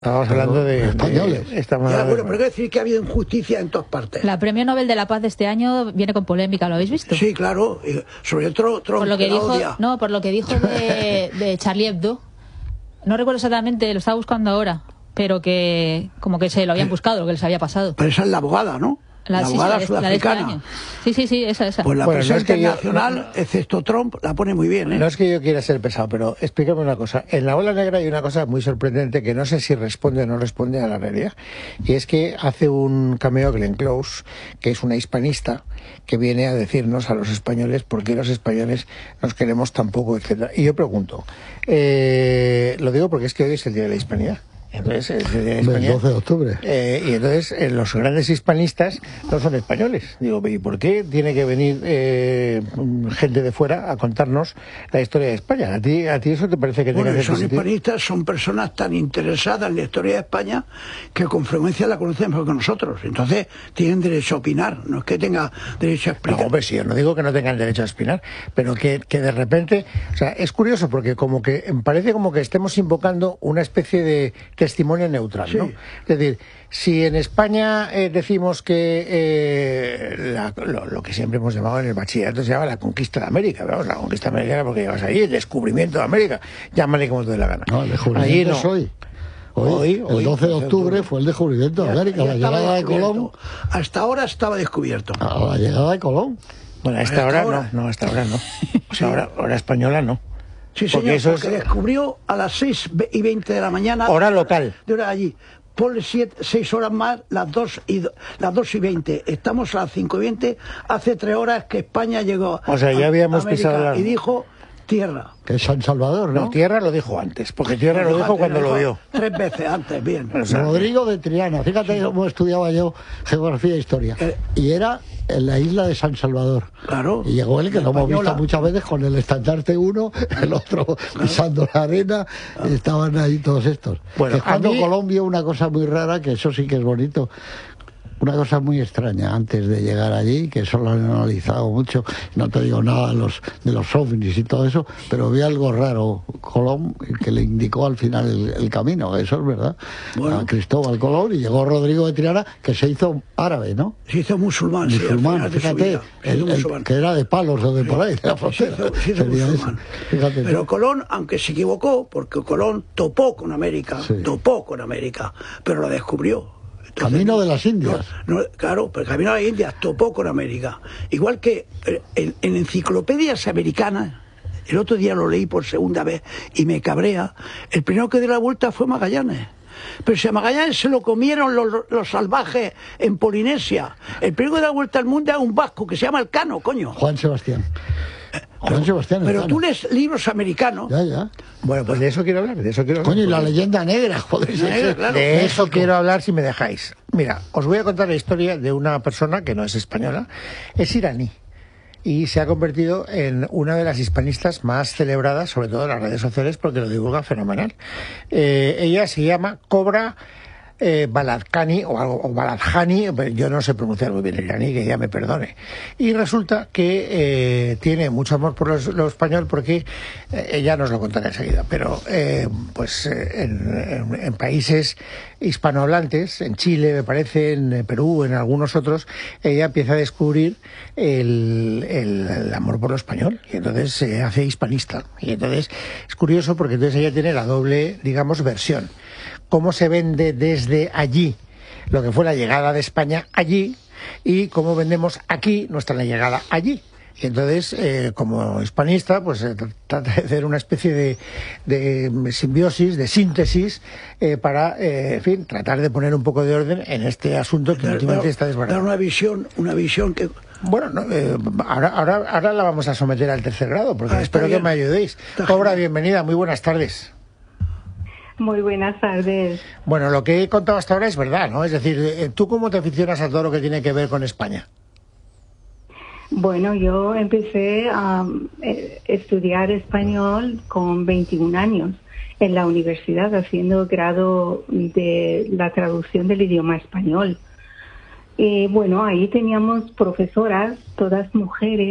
Estamos hablando de españoles. Bueno, pero hay que decir que ha habido injusticia en todas partes. La Premio Nobel de la Paz de este año viene con polémica, ¿lo habéis visto? Sí, claro. Sobre Trump, por lo que dijo de Charlie Hebdo. No recuerdo exactamente, lo estaba buscando ahora, pero que como que se lo habían buscado, lo que les había pasado. Pero esa es la abogada, ¿no? La abogada sudafricana. Sí, esa. Pues la prensa internacional, excepto Trump, la pone muy bien, ¿eh? No es que yo quiera ser pesado, pero explícame una cosa. En La Ola Negra hay una cosa muy sorprendente que no sé si responde o no responde a la realidad. Y es que hace un cameo Glenn Close, que es una hispanista, que viene a decirnos a los españoles por qué los españoles nos queremos tan poco, etcétera. Y yo pregunto, lo digo porque es que hoy es el Día de la Hispanidad. Entonces, el 12 de octubre. Y entonces los grandes hispanistas no son españoles. Digo, ¿y por qué tiene que venir gente de fuera a contarnos la historia de España? ¿A ti eso te parece que tiene que ser? Son hispanistas, son personas tan interesadas en la historia de España que con frecuencia la conocen mejor que nosotros. Entonces tienen derecho a opinar, no es que tenga derecho a explicar. No, hombre, sí, yo no digo que no tengan derecho a opinar, pero que de repente, o sea, es curioso porque como que parece como que estemos invocando una especie de testimonio neutral, ¿no? Sí. Es decir, si en España decimos que lo que siempre hemos llamado en el bachillerato se llama la conquista de América, vamos, la conquista americana porque llevas ahí, el descubrimiento de América, llámale como te dé la gana. No, el descubrimiento es hoy. Hoy, el 12 de octubre fue el descubrimiento de América, la llegada de Colón. Hasta ahora estaba descubierto. La llegada de Colón. Bueno, hasta ahora no. O sea, hora española no. Sí, señor, porque descubrió a las 6:20 de la mañana. Hora local. De hora allí. Ponle 6 horas más, las 2:20. Estamos a las 5:20. Hace 3 horas que España llegó. O sea, ya habíamos pisado y dijo tierra. Que es San Salvador, ¿no? No, tierra lo dijo antes, porque tierra lo dijo cuando lo vio. 3 veces antes, bien. O sea, Rodrigo de Triana, fíjate cómo estudiaba yo geografía e historia. Y era en la isla de San Salvador. Claro. Y llegó él, que lo hemos visto muchas veces, con el estandarte uno, el otro pisando la arena, y estaban ahí todos estos. Bueno, que es cuando Colón vio una cosa muy rara, que eso sí que es bonito. Una cosa muy extraña antes de llegar allí, que eso lo han analizado mucho, no te digo nada de los ovnis y todo eso, pero vi algo raro, Colón, que le indicó al final el camino, eso es verdad, a Cristóbal Colón, y llegó Rodrigo de Triana, que se hizo árabe, ¿no? Se hizo musulmán, fíjate, que era de Palos o de por ahí, de la frontera. Se hizo musulmán. Fíjate, pero Colón, aunque se equivocó, porque Colón topó con América, pero lo descubrió. Entonces, camino de las Indias. Claro, pero el camino de las Indias topó con América. Igual que en enciclopedias americanas, el otro día lo leí por segunda vez y me cabrea, el primero que dio la vuelta fue Magallanes. Pero si a Magallanes se lo comieron los salvajes en Polinesia, el primero que dio la vuelta al mundo era un vasco que se llama Elcano, coño. Juan Sebastián. Pero tú lees libros americanos. Ya. Bueno, pues de eso quiero hablar. Coño, y la leyenda negra, joder. Claro. De eso quiero hablar si me dejáis. Mira, os voy a contar la historia de una persona que no es española, es iraní. Y se ha convertido en una de las hispanistas más celebradas, sobre todo en las redes sociales, porque lo divulga fenomenal. Ella se llama Cobra Baladkhani o Baladkhani, yo no sé pronunciar muy bien el iraní, que ya me perdone. Y resulta que tiene mucho amor por lo español porque ella nos lo contará enseguida, pero en países hispanohablantes, en Chile me parece, en Perú, en algunos otros, ella empieza a descubrir el amor por lo español y entonces se hace hispanista. Y entonces es curioso porque entonces ella tiene la doble, digamos, versión. Cómo se vende desde allí lo que fue la llegada de España allí y cómo vendemos aquí nuestra llegada allí. Y entonces, como hispanista, pues trata de hacer una especie de simbiosis, de síntesis, para, en fin, tratar de poner un poco de orden en este asunto que últimamente está desbaratado. Dar una visión que... Bueno, ahora la vamos a someter al tercer grado, porque espero que me ayudéis. Cobra, bienvenida, muy buenas tardes. Muy buenas tardes. Bueno, lo que he contado hasta ahora es verdad, ¿no? Es decir, ¿tú cómo te aficionas a todo lo que tiene que ver con España? Bueno, yo empecé a estudiar español con 21 años en la universidad, haciendo grado de la traducción del idioma español. Y bueno, ahí teníamos profesoras, todas mujeres,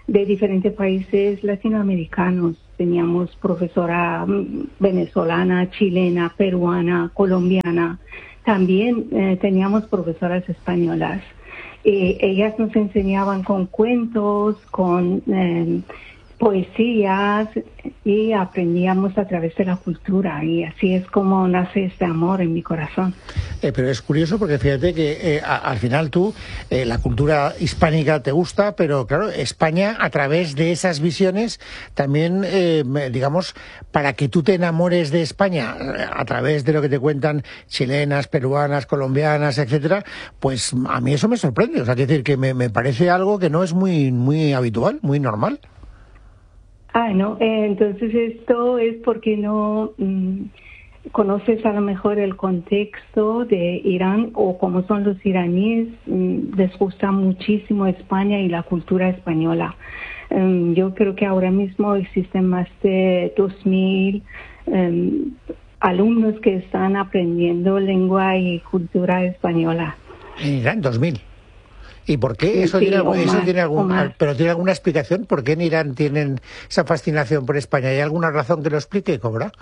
de diferentes países latinoamericanos. Teníamos profesora venezolana, chilena, peruana, colombiana. También teníamos profesoras españolas. Ellas nos enseñaban con cuentos, con poesías, y aprendíamos a través de la cultura, y así es como nace este amor en mi corazón. Pero es curioso porque fíjate que al final tú, la cultura hispánica te gusta, pero claro, España a través de esas visiones también, digamos, para que tú te enamores de España a través de lo que te cuentan chilenas, peruanas, colombianas, etcétera, pues a mí eso me sorprende. O sea, quiero decir que me parece algo que no es muy habitual, muy normal. No, entonces esto es porque no conoces a lo mejor el contexto de Irán, o cómo son los iraníes. Les gusta muchísimo España y la cultura española. Yo creo que ahora mismo existen más de 2.000 alumnos que están aprendiendo lengua y cultura española. En Irán, 2.000. ¿Y por qué? ¿Pero tiene alguna explicación? ¿Por qué en Irán tienen esa fascinación por España? ¿Hay alguna razón que lo explique, Cobra?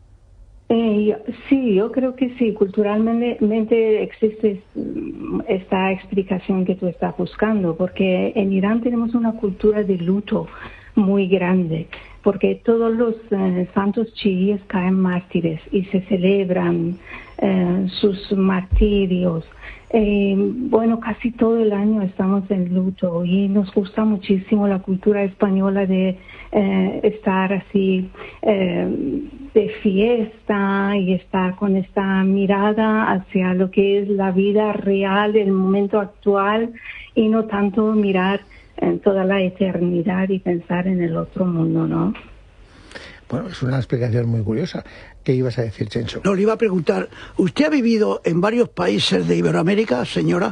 Sí, yo creo que sí. Culturalmente existe esta explicación que tú estás buscando, porque en Irán tenemos una cultura de luto muy grande, porque todos los santos chiíes caen mártires y se celebran sus martirios. Bueno, casi todo el año estamos en luto, y nos gusta muchísimo la cultura española de estar así de fiesta, y estar con esta mirada hacia lo que es la vida real, el momento actual, y no tanto mirar en toda la eternidad y pensar en el otro mundo, ¿no? Bueno, es una explicación muy curiosa. ¿Qué ibas a decir, Chencho? No, le iba a preguntar, ¿usted ha vivido en varios países de Iberoamérica, señora?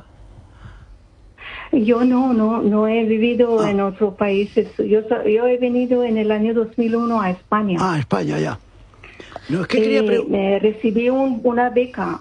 Yo no he vivido en otros países. Yo he venido en el año 2001 a España. España, ya. No, es que recibí una beca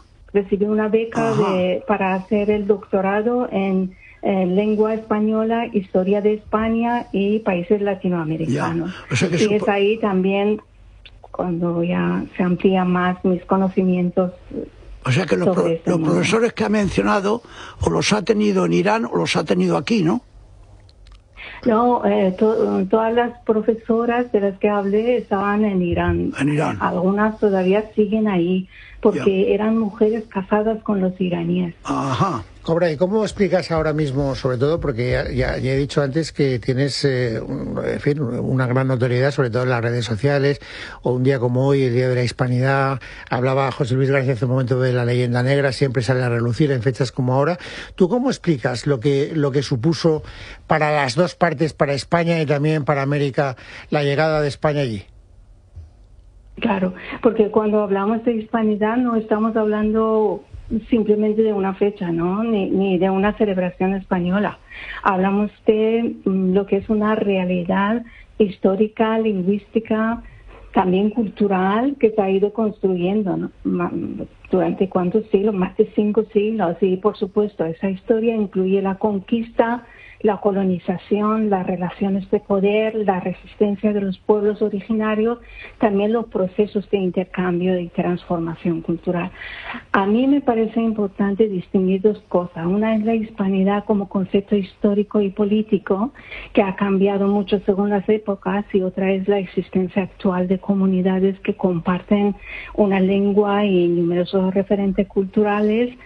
para hacer el doctorado en lengua española, historia de España y países latinoamericanos. O sea que y es ahí también cuando ya se amplían más mis conocimientos. O sea que los profesores que ha mencionado o los ha tenido en Irán o los ha tenido aquí, ¿no? No, todas las profesoras de las que hablé estaban en Irán. En Irán. Algunas todavía siguen ahí porque eran mujeres casadas con los iraníes. Ajá. Cobra, ¿y cómo explicas ahora mismo, sobre todo, porque ya he dicho antes que tienes en fin, una gran notoriedad, sobre todo en las redes sociales, o un día como hoy, el Día de la Hispanidad, hablaba José Luis García hace un momento de la leyenda negra, siempre sale a relucir en fechas como ahora. ¿Tú cómo explicas lo que supuso para las dos partes, para España y también para América, la llegada de España allí? Claro, porque cuando hablamos de hispanidad no estamos hablando simplemente de una fecha, ¿no? Ni de una celebración española. Hablamos de lo que es una realidad histórica, lingüística, también cultural, que se ha ido construyendo, ¿no? ¿Durante cuántos siglos? Más de 5 siglos. Y, por supuesto, esa historia incluye la conquista, la colonización, las relaciones de poder, la resistencia de los pueblos originarios, también los procesos de intercambio y transformación cultural. A mí me parece importante distinguir dos cosas. Una es la hispanidad como concepto histórico y político, que ha cambiado mucho según las épocas, y otra es la existencia actual de comunidades que comparten una lengua y numerosos referentes culturales,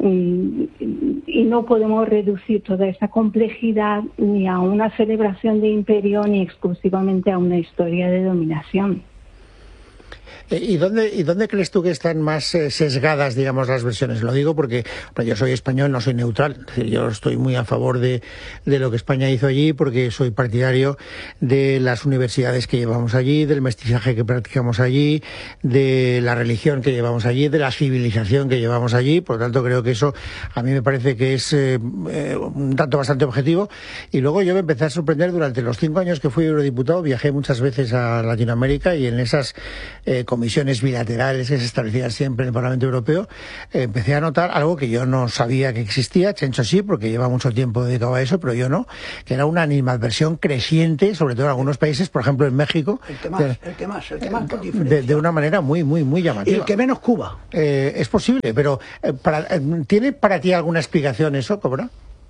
y no podemos reducir toda esa complejidad ni a una celebración de imperio ni exclusivamente a una historia de dominación. ¿Y dónde crees tú que están más sesgadas, digamos, las versiones? Lo digo porque yo soy español, no soy neutral. Es decir, yo estoy muy a favor de lo que España hizo allí, porque soy partidario de las universidades que llevamos allí, del mestizaje que practicamos allí, de la religión que llevamos allí, de la civilización que llevamos allí. Por lo tanto, creo que eso a mí me parece que es un dato bastante objetivo. Y luego yo me empecé a sorprender durante los 5 años que fui eurodiputado. Viajé muchas veces a Latinoamérica, y en esas comisiones bilaterales que se establecían siempre en el Parlamento Europeo, empecé a notar algo que yo no sabía que existía, Chencho sí, porque lleva mucho tiempo dedicado a eso, pero yo no, que era una animadversión creciente, sobre todo en algunos países, por ejemplo en México. El que más con diferencia. De una manera muy llamativa. Y el que menos Cuba. Es posible, pero ¿tiene para ti alguna explicación eso, Cobra?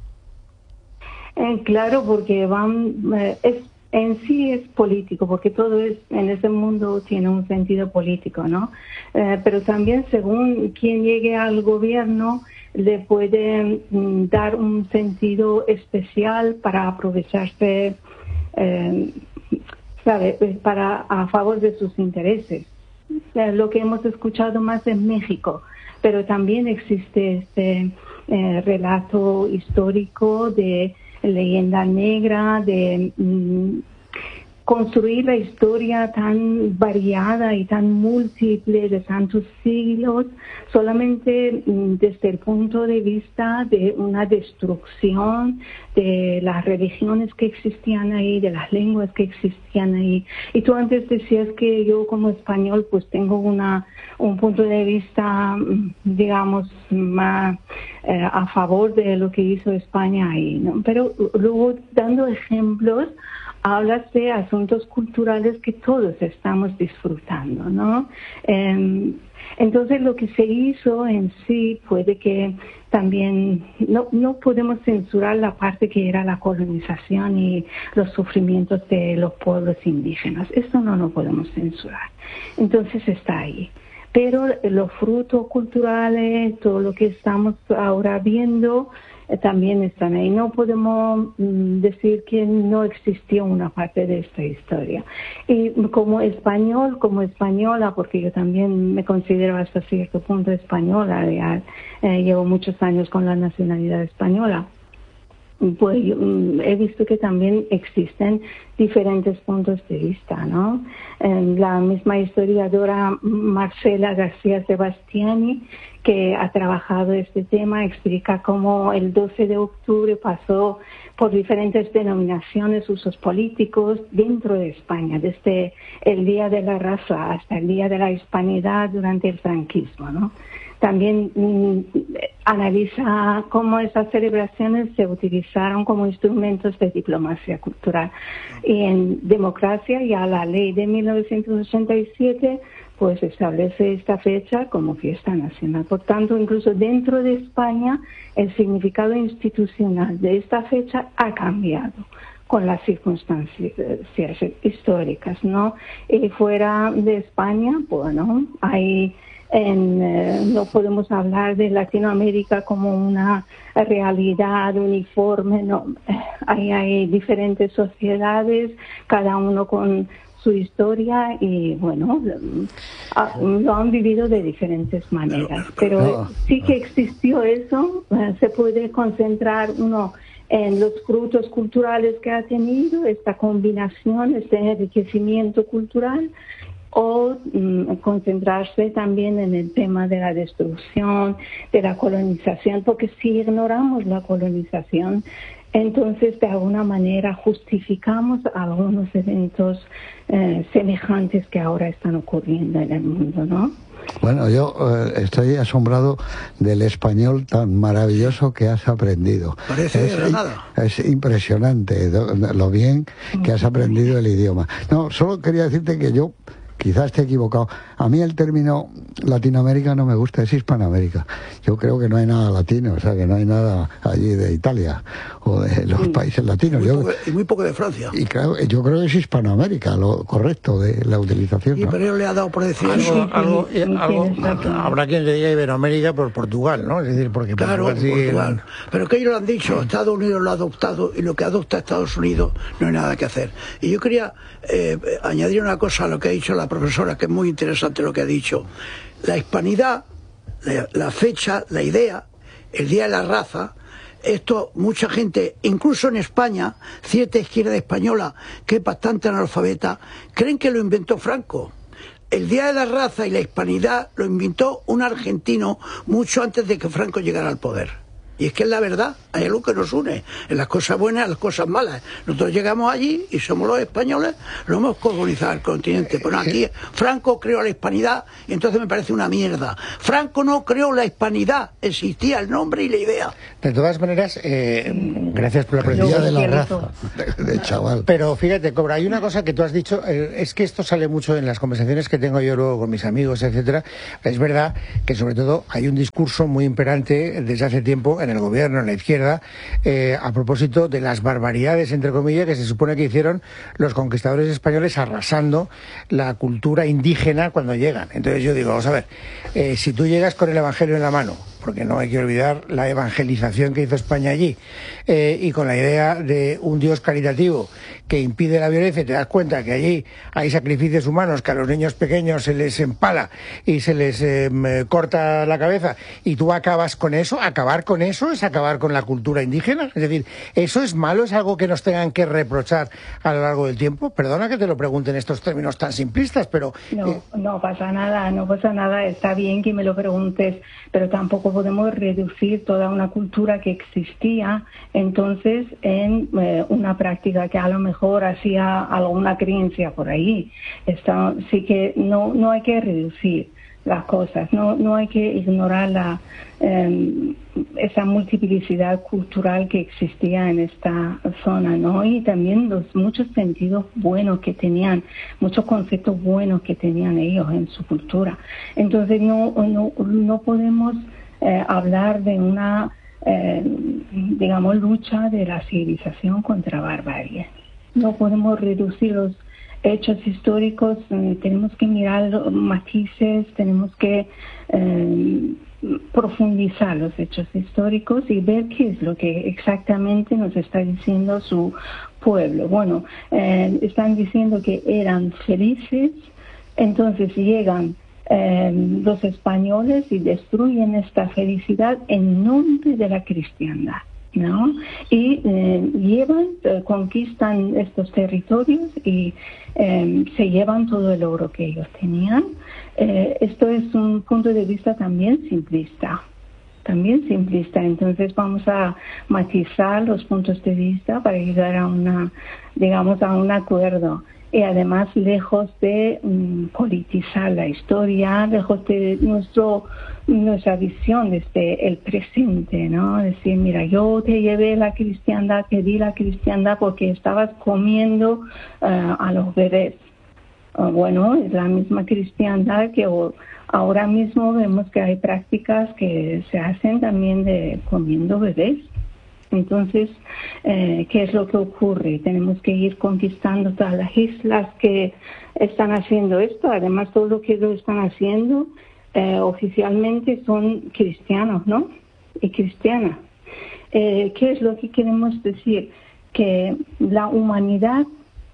Claro, porque en sí es político, porque todo en ese mundo tiene un sentido político, ¿no? Pero también según quien llegue al gobierno le puede dar un sentido especial para aprovecharse, a favor de sus intereses. Lo que hemos escuchado más en México, pero también existe este relato histórico de leyenda negra, de construir la historia tan variada y tan múltiple de tantos siglos solamente desde el punto de vista de una destrucción de las religiones que existían ahí, de las lenguas que existían ahí. Y tú antes decías que yo como español pues tengo un punto de vista, digamos, más a favor de lo que hizo España ahí, ¿no? Pero luego, dando ejemplos, hablas de asuntos culturales que todos estamos disfrutando, ¿no? Entonces lo que se hizo en sí puede que también no podemos censurar la parte que era la colonización y los sufrimientos de los pueblos indígenas. Eso no lo podemos censurar. Entonces está ahí. Pero los frutos culturales, todo lo que estamos ahora viendo, también están ahí. No podemos decir que no existió una parte de esta historia. Y como española, porque yo también me considero hasta cierto punto española, ya llevo muchos años con la nacionalidad española, pues he visto que también existen diferentes puntos de vista, ¿no? La misma historiadora Marcela García Sebastiani, que ha trabajado este tema, explica cómo el 12 de octubre pasó por diferentes denominaciones, usos políticos dentro de España, desde el Día de la Raza hasta el Día de la Hispanidad durante el franquismo, ¿no? También analiza cómo esas celebraciones se utilizaron como instrumentos de diplomacia cultural. Y en democracia, ya la ley de 1987 pues establece esta fecha como fiesta nacional. Por tanto, incluso dentro de España, el significado institucional de esta fecha ha cambiado con las circunstancias históricas, ¿no? Y fuera de España, bueno, no podemos hablar de Latinoamérica como una realidad uniforme, no. Hay diferentes sociedades, cada uno con su historia y bueno, lo han vivido de diferentes maneras, pero sí que existió eso. Se puede concentrar uno en los frutos culturales que ha tenido esta combinación, este enriquecimiento cultural, o concentrarse también en el tema de la destrucción, de la colonización, porque si ignoramos la colonización, entonces de alguna manera justificamos algunos eventos semejantes que ahora están ocurriendo en el mundo, ¿no? Bueno, yo estoy asombrado del español tan maravilloso que has aprendido. Parece de Granada. Es impresionante lo bien que has aprendido el idioma. No, solo quería decirte que yo quizás esté equivocado. A mí el término Latinoamérica no me gusta, es Hispanoamérica. Yo creo que no hay nada latino, o sea, que no hay nada allí de Italia o de los países latinos. Y muy poco de Francia. Y claro, yo creo que es Hispanoamérica lo correcto de la utilización, ¿no? Pero le ha dado por decir algo, habrá quien le diga Iberoamérica por Portugal, ¿no? Es decir, porque claro, Portugal. Pero que ellos lo han dicho, Estados Unidos lo ha adoptado y lo que adopta Estados Unidos no hay nada que hacer. Y yo quería añadir una cosa a lo que ha dicho la profesora, que es muy interesante lo que ha dicho. La hispanidad, la fecha, la idea, el Día de la Raza, esto mucha gente, incluso en España, cierta izquierda española, que es bastante analfabeta, creen que lo inventó Franco. El Día de la Raza y la hispanidad lo inventó un argentino mucho antes de que Franco llegara al poder. Y es que es la verdad, hay algo que nos une, en las cosas buenas y en las cosas malas. Nosotros llegamos allí y somos los españoles, lo hemos colonizado el continente. Bueno, aquí Franco creó la hispanidad y entonces me parece una mierda. Franco no creó la hispanidad, existía el nombre y la idea. De todas maneras, gracias por la precisión de la raza del chaval. Pero fíjate, Cobra, hay una cosa que tú has dicho, es que esto sale mucho en las conversaciones que tengo yo luego con mis amigos, etcétera. Es verdad que sobre todo hay un discurso muy imperante desde hace tiempo en el gobierno, en la izquierda, a propósito de las barbaridades, entre comillas, que se supone que hicieron los conquistadores españoles arrasando la cultura indígena cuando llegan. Entonces yo digo, vamos a ver, si tú llegas con el Evangelio en la mano, porque no hay que olvidar la evangelización que hizo España allí, y con la idea de un Dios caritativo que impide la violencia, y te das cuenta que allí hay sacrificios humanos, que a los niños pequeños se les empala y se les corta la cabeza, y tú acabas con eso. Acabar con eso es acabar con la cultura indígena. Es decir, ¿eso es malo? ¿Es algo que nos tengan que reprochar a lo largo del tiempo? Perdona que te lo pregunte en estos términos tan simplistas, pero... No pasa nada, está bien que me lo preguntes, pero tampoco podemos reducir toda una cultura que existía entonces en una práctica que a lo mejor hacía alguna creencia por ahí. Sí que no hay que reducir las cosas, no hay que ignorar esa multiplicidad cultural que existía en esta zona, ¿no? Y también los muchos sentidos buenos que tenían, muchos conceptos buenos que tenían ellos en su cultura. Entonces no podemos hablar de una digamos lucha de la civilización contra barbarie. No podemos reducir los hechos históricos, tenemos que mirar los matices, tenemos que profundizar los hechos históricos y ver qué es lo que exactamente nos está diciendo su pueblo. Bueno, están diciendo que eran felices, entonces llegan los españoles y destruyen esta felicidad en nombre de la cristiandad, ¿no? Y conquistan estos territorios y se llevan todo el oro que ellos tenían. Esto es un punto de vista también simplista. Entonces vamos a matizar los puntos de vista para llegar a un acuerdo. Y además lejos de politizar la historia, lejos de nuestra visión desde el presente, ¿no? Decir, mira, yo te llevé la cristiandad, te di la cristiandad porque estabas comiendo a los bebés. Bueno, es la misma cristiandad que ahora mismo vemos que hay prácticas que se hacen también de comiendo bebés. Entonces, ¿qué es lo que ocurre? Tenemos que ir conquistando todas las islas que están haciendo esto. Además, todo lo que lo están haciendo oficialmente son cristianos, ¿no? Y cristianas. ¿Qué es lo que queremos decir? Que la humanidad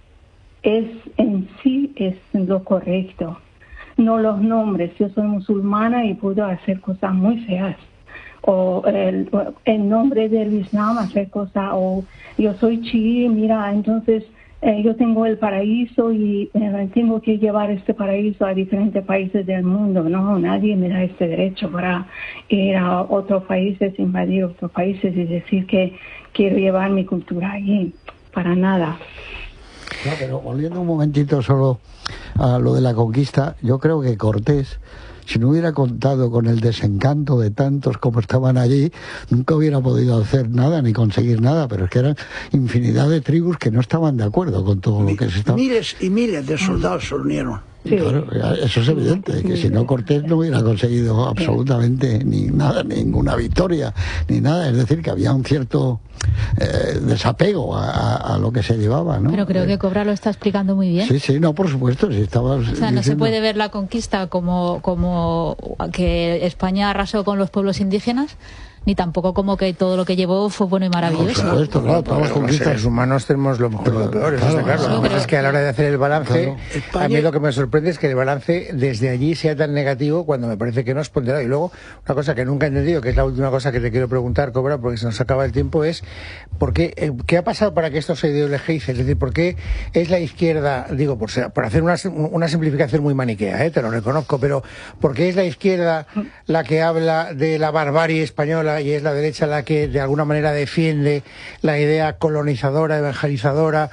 en sí es lo correcto. No los nombres. Yo soy musulmana y puedo hacer cosas muy feas. O en nombre del Islam hacer cosas, o yo soy chií, mira, entonces yo tengo el paraíso y tengo que llevar este paraíso a diferentes países del mundo. No, nadie me da este derecho para ir a otros países, invadir otros países y decir que quiero llevar mi cultura allí. Para nada. No, pero volviendo un momentito solo a lo de la conquista, yo creo que Cortés, si no hubiera contado con el desencanto de tantos como estaban allí, nunca hubiera podido hacer nada ni conseguir nada, pero es que eran infinidad de tribus que no estaban de acuerdo con todo lo que se estaba... Miles y miles de soldados se unieron. Sí. Claro, eso es evidente, que si no Cortés no hubiera conseguido absolutamente ni nada, ninguna victoria, ni nada. Es decir, que había un cierto desapego a lo que se llevaba, ¿no? Pero creo que Cobra lo está explicando muy bien. Sí, no, por supuesto. Si estaba o sea, no se puede ver la conquista como que España arrasó con los pueblos indígenas, ni tampoco como que todo lo que llevó fue bueno y maravilloso. Por supuesto, claro, todos los seres humanos tenemos lo mejor y lo peor, eso está claro. Lo que pasa es que a la hora de hacer el balance, a mí lo que me sorprende es que el balance desde allí sea tan negativo cuando me parece que no es ponderado. Y luego, una cosa que nunca he entendido, que es la última cosa que te quiero preguntar, Cobra, porque se nos acaba el tiempo, es ¿qué ha pasado para que esto se ideologice? Es decir, ¿por qué es la izquierda, digo, por hacer una simplificación muy maniquea, te lo reconozco, pero ¿por qué es la izquierda la que habla de la barbarie española derecha, y es la derecha la que de alguna manera defiende la idea colonizadora, evangelizadora,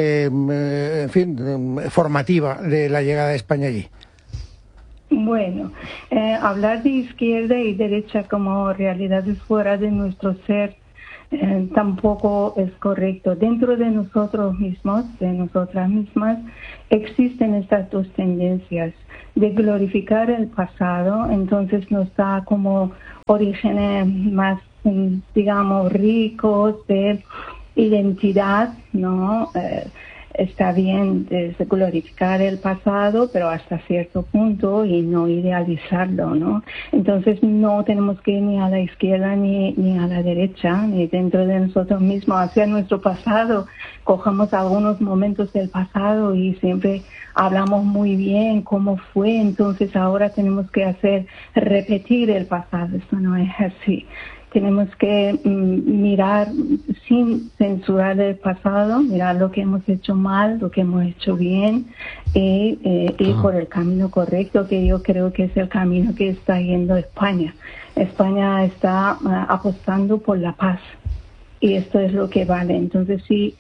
en fin, formativa de la llegada de España allí. Bueno, hablar de izquierda y derecha como realidades fuera de nuestro ser tampoco es correcto. Dentro de nosotros mismos, de nosotras mismas, existen estas dos tendencias de glorificar el pasado, entonces nos da como orígenes más, digamos, ricos de identidad, ¿no? Está bien glorificar el pasado, pero hasta cierto punto, y no idealizarlo, ¿no? Entonces no tenemos que ir ni a la izquierda ni a la derecha, ni dentro de nosotros mismos hacia nuestro pasado. Cojamos algunos momentos del pasado y siempre hablamos muy bien cómo fue, entonces ahora tenemos que repetir el pasado. Eso no es así. Tenemos que mirar sin censurar el pasado, mirar lo que hemos hecho mal, lo que hemos hecho bien, y ir por el camino correcto, que yo creo que es el camino que está yendo España. España está apostando por la paz, y esto es lo que vale. Entonces, sí,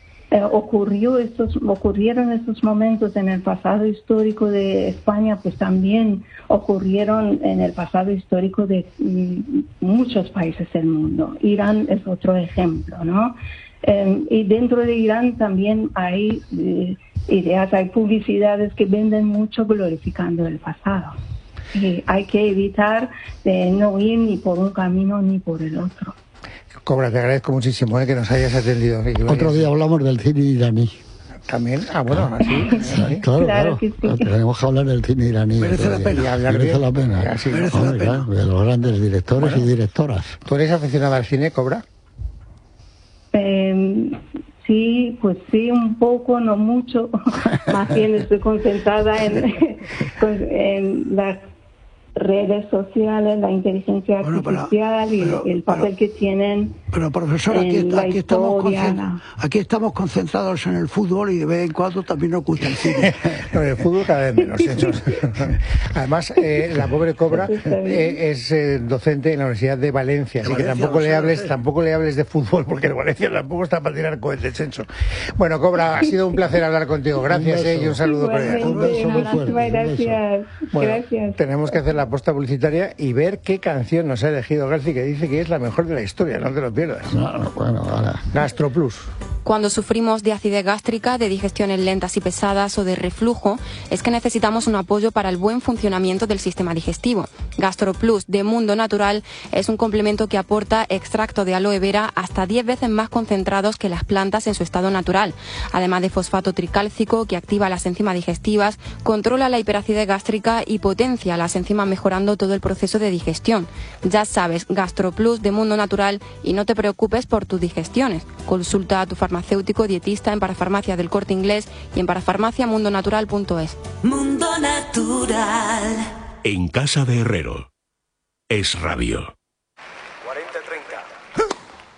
ocurrieron estos momentos en el pasado histórico de España, pues también ocurrieron en el pasado histórico de muchos países del mundo. Irán es otro ejemplo, ¿no? Y dentro de Irán también hay ideas, hay publicidades que venden mucho glorificando el pasado. Y hay que evitar de no ir ni por un camino ni por el otro. Cobra, te agradezco muchísimo que nos hayas atendido. Otro día hablamos del cine iraní. También, bueno, así. Sí, claro. Que sí. Tenemos que hablar del cine iraní. Merece la pena. Merece la pena. De los grandes directores y directoras. ¿Tú eres aficionada al cine, Cobra? Sí, pues sí, un poco, no mucho. Más bien estoy concentrada en las redes sociales, la inteligencia artificial y el papel que tienen. Pero profesor, aquí estamos concentrados en el fútbol y de vez en cuando también nos gusta el cine. No, el fútbol cada vez menos. Además, la pobre Cobra es docente en la Universidad de Valencia, así que tampoco le hables de fútbol, porque el Valencia tampoco está para tirar cohetes, Chencho. Bueno, Cobra, ha sido un placer hablar contigo. Gracias y un saludo cordial. Un beso muy fuerte. Gracias. Bueno, gracias. Tenemos que hacer la posta publicitaria y ver qué canción nos ha elegido Garci, que dice que es la mejor de la historia, no te lo pierdas. GastroPlus. Cuando sufrimos de acidez gástrica, de digestiones lentas y pesadas o de reflujo, es que necesitamos un apoyo para el buen funcionamiento del sistema digestivo. GastroPlus de Mundo Natural es un complemento que aporta extracto de aloe vera hasta 10 veces más concentrados que las plantas en su estado natural. Además de fosfato tricálcico que activa las enzimas digestivas, controla la hiperacidez gástrica y potencia las enzimas mejorando todo el proceso de digestión. Ya sabes, GastroPlus de Mundo Natural y no te preocupes por tus digestiones. Consulta a tu farmacéutico dietista en Parafarmacia del Corte Inglés y en parafarmaciamundonatural.es. Mundo Natural. En casa de Herrero. Es radio. 40-30.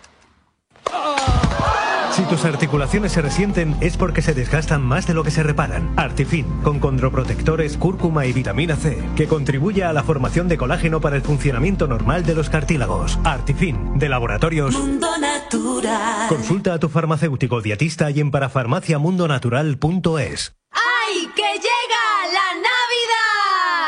Si tus articulaciones se resienten es porque se desgastan más de lo que se reparan. Artifin, con condroprotectores, cúrcuma y vitamina C, que contribuye a la formación de colágeno para el funcionamiento normal de los cartílagos. Artifin, de Laboratorios Mundo Natural. Consulta a tu farmacéutico dietista y en parafarmaciamundonatural.es.